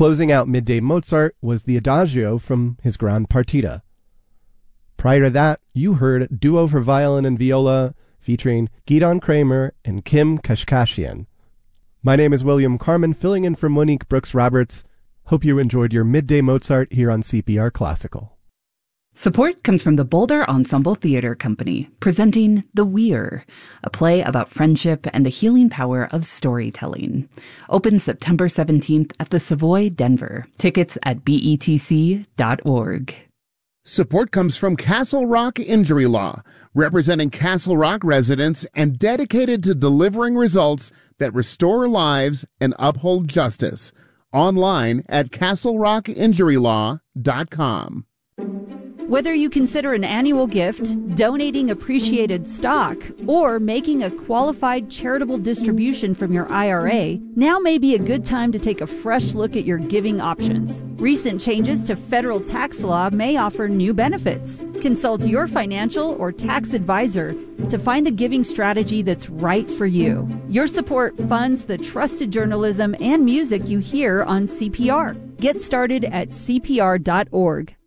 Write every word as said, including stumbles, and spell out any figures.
Closing out Midday Mozart was the Adagio from his Grand Partita. Prior to that, you heard Duo for Violin and Viola featuring Gidon Kramer and Kim Kashkashian. My name is William Carmen, filling in for Monique Brooks-Roberts. Hope you enjoyed your Midday Mozart here on C P R Classical. Support comes from the Boulder Ensemble Theater Company, presenting The Weir, a play about friendship and the healing power of storytelling. Opens September seventeenth at the Savoy, Denver. Tickets at B E T C dot org. Support comes from Castle Rock Injury Law, representing Castle Rock residents and dedicated to delivering results that restore lives and uphold justice. Online at castle rock injury law dot com. Whether you consider an annual gift, donating appreciated stock, or making a qualified charitable distribution from your I R A, now may be a good time to take a fresh look at your giving options. Recent changes to federal tax law may offer new benefits. Consult your financial or tax advisor to find the giving strategy that's right for you. Your support funds the trusted journalism and music you hear on C P R. Get started at C P R dot org.